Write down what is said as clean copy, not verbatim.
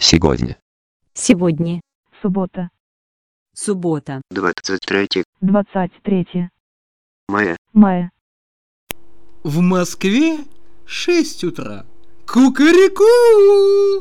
Сегодня. Сегодня. Суббота. Суббота. 23 Мая. мая. В Москве 6 утра. Кукареку!